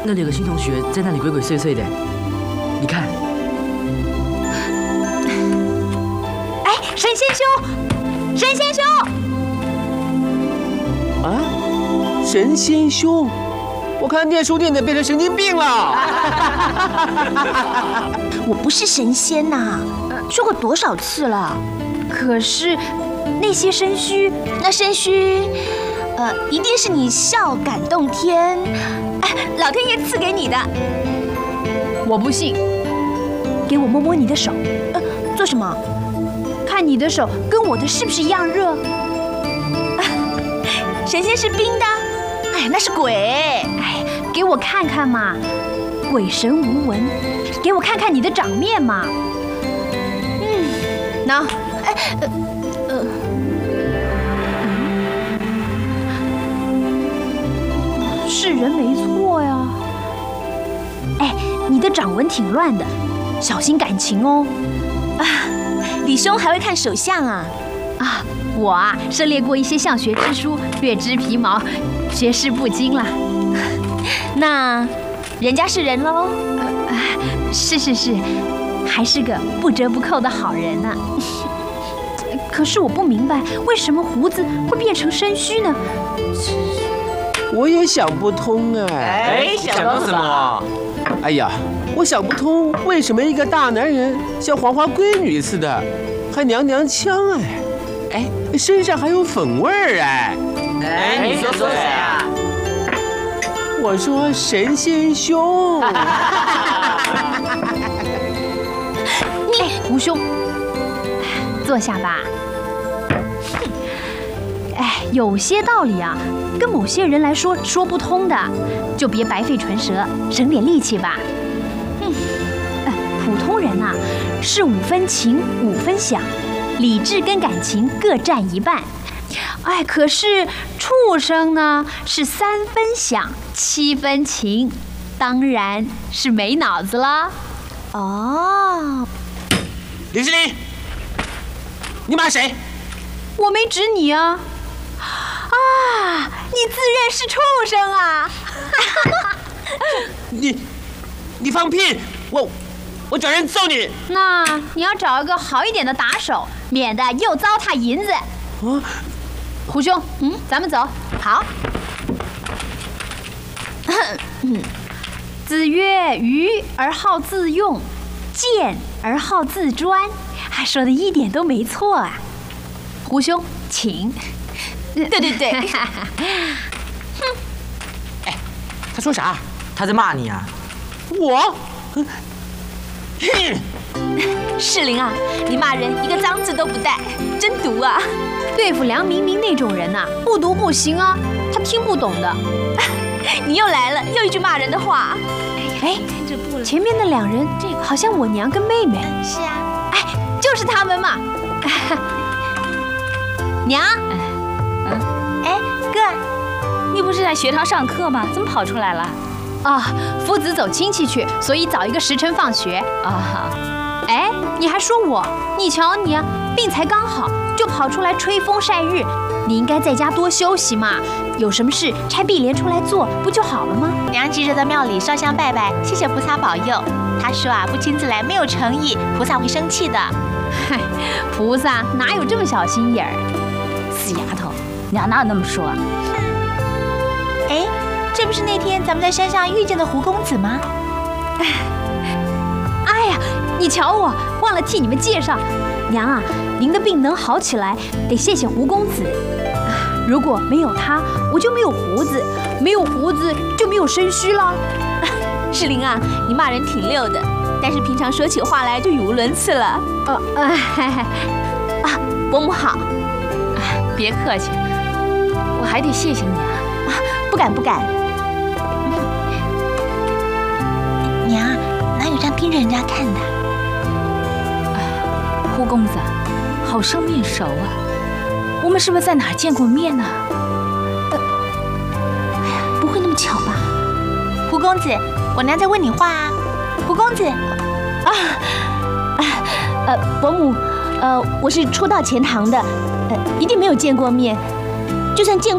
那里有个新同学在那里鬼鬼祟祟的，你看。 哎，神仙兄，神仙兄！ 啊，神仙兄，我看念书念的变成神经病了。 我不是神仙呐，说过多少次了？可是那些身躯，那身躯，一定是你笑感动天，老天爷赐给你的。 我不信， 给我摸摸你的手，做什么？看你的手跟我的是不是一样热？神仙是冰的，哎，那是鬼。哎，给我看看嘛，鬼神无闻，给我看看你的掌面嘛。喏，是人没错呀。哎，你的掌纹挺乱的，小心感情哦。啊，李兄还会看手相啊？啊，我啊涉猎过一些相学之书，略知皮毛，学识不精啦。那人家是人喽？是，还是个不折不扣的好人呢。可是我不明白，为什么胡子会变成身躯呢？ 我也想不通哎。 想到什么？ 哎呀，我想不通，为什么一个大男人像黄花闺女似的，还娘娘腔哎，身上还有粉味儿哎。 你说谁啊？ 我说神仙兄。 胡兄，坐下吧。哎，有些道理啊，跟某些人来说不通的，就别白费唇舌，省点力气吧。普通人啊，是5分情5分想，理智跟感情各占一半。哎，可是畜生呢，是3分想7分情，当然是没脑子了。哦。 林志玲，你骂谁？ 我没指你啊！啊，你自认是畜生啊！ 你放屁！我找人揍你！ 那你要找一个好一点的打手，免得又糟蹋银子。 胡兄，咱们走。 好。子曰：“愚而好自用，贱而好自专。”还说的一点都没错啊。胡兄，请。对。 哎，他说啥？ 他在骂你啊！ 我？ 世林啊，你骂人一个脏字都不带，真毒啊！对付梁明明那种人呐，不毒不行啊，他听不懂的。你又来了，又一句骂人的话。哎，前面那2人，好像我娘跟妹妹。是啊。哎，就是他们嘛。娘。哎，哥， 你不是在学堂上课吗？怎么跑出来了？ 啊，夫子走亲戚去，所以早一个时辰放学。 啊。 哎，你还说我？你瞧你啊，病才刚好，就跑出来吹风晒日。你应该在家多休息嘛，有什么事差碧莲出来做，不就好了吗？ 娘急着到庙里烧香拜拜，谢谢菩萨保佑。她说啊，不亲自来没有诚意，菩萨会生气的。 嗨，菩萨哪有这么小心眼儿？ 死丫头，娘哪有那么说？ 哎，这不是那天咱们在山上遇见的胡公子吗？ 哎呀，你瞧我，忘了替你们介绍。娘啊，您的病能好起来，得谢谢胡公子。如果没有他，我就没有胡子，没有胡子就没有身躯了。 世林啊，你骂人挺溜的，但是平常说起话来就语无伦次了。伯母好。 别客气，我还得谢谢你啊。 不敢。娘，哪有这样盯着人家看的？ 胡公子，好生面熟啊！我们是不是在哪儿见过面呢？ 不会那么巧吧？胡公子，我娘在问你话啊。胡公子，伯母，我是初到钱塘的，一定没有见过面，就算见。